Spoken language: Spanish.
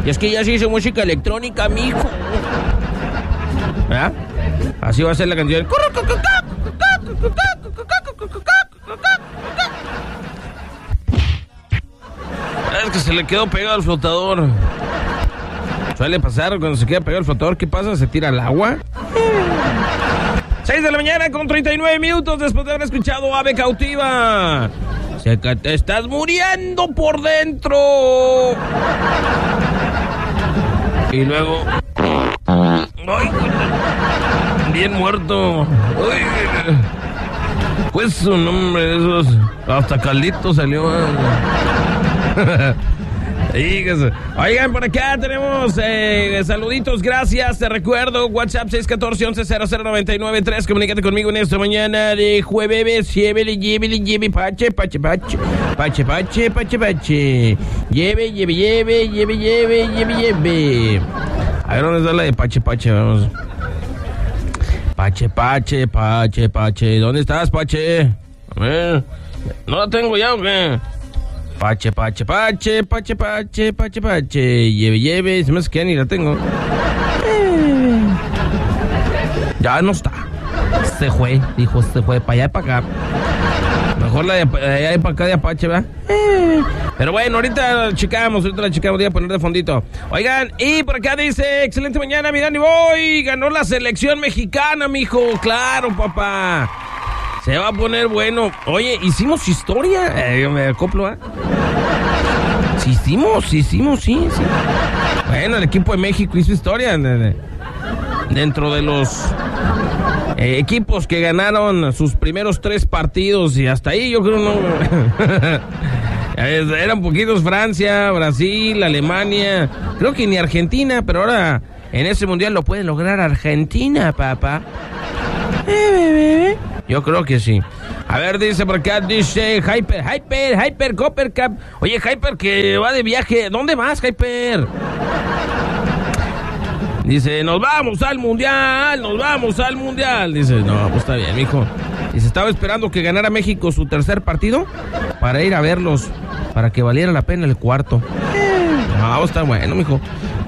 Y es que ya se hizo música electrónica, mijo. ¿Verdad? Así va a ser la canción. Es que se le quedó pegado al flotador. Suele pasar cuando se queda pegado al flotador. ¿Qué pasa? ¿Se tira al agua? 6 de la mañana con 39 minutos después de haber escuchado Ave Cautiva. Sé que te estás muriendo por dentro. Y luego... ¡Ay! Bien muerto. ¡Ay! Pues su nombre, esos... Hasta caldito salió. Oigan, por acá tenemos saluditos, gracias. Te recuerdo, WhatsApp 614-1100-993. Comunícate conmigo en esta mañana de jueves. Llévele, pache. Lleve. A ver, ¿dónde está la de pache? Vamos. Pache. ¿Dónde estás, Pache? A ver, ¿no la tengo ya o qué? Pache. Lleve. Se me hace que ya ni la tengo. Ya no está. Se fue para allá y para acá. Mejor la de allá y para acá de Apache, ¿verdad? Pero bueno, ahorita la checamos, voy a poner de fondito. Oigan, y por acá dice, excelente mañana, mi Danny Boy. Ganó la selección mexicana, mijo. Claro, papá. Se va a poner bueno. Oye, hicimos historia. Yo me acoplo, ¿eh? Sí, hicimos, sí. Bueno, el equipo de México hizo historia dentro de los equipos que ganaron sus primeros 3 partidos. Y hasta ahí yo creo no. Eran poquitos Francia, Brasil, Alemania. Creo que ni Argentina, pero ahora en ese mundial lo puede lograr Argentina, papá. Yo creo que sí. A ver, dice por acá, dice Hyper, Copper Cup. Oye, Hyper, que va de viaje. ¿Dónde vas, Hyper? Dice, nos vamos al mundial. Dice, no, pues está bien, mijo. Dice, estaba esperando que ganara México su tercer partido para ir a verlos, para que valiera la pena el cuarto. No, está bueno, mijo.